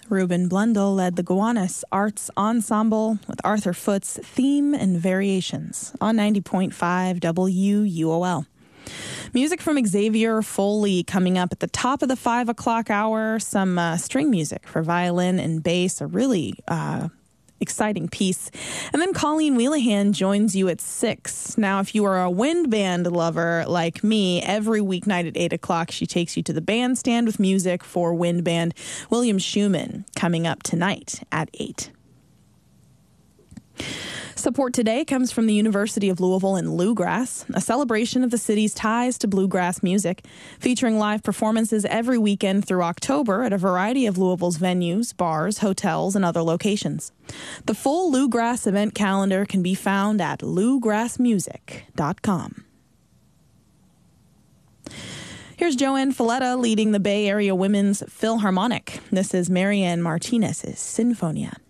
Ruben Blundell led the Gowanus Arts Ensemble with Arthur Foote's Theme and Variations on 90.5 WUOL. Music from Xavier Foley coming up at the top of the 5 o'clock hour. Some string music for violin and bass, a really exciting piece. And then Colleen Wheelahan joins you at 6. Now, if you are a wind band lover like me, every weeknight at 8 o'clock, she takes you to the bandstand with music for wind band William Schumann coming up tonight at 8. Support today comes from the University of Louisville and Bluegrass, a celebration of the city's ties to bluegrass music, featuring live performances every weekend through October at a variety of Louisville's venues, bars, hotels, and other locations. The full Bluegrass event calendar can be found at bluegrassmusic.com. Here's Joanne Falletta leading the Bay Area Women's Philharmonic. This is Marianne Martinez's Sinfonia.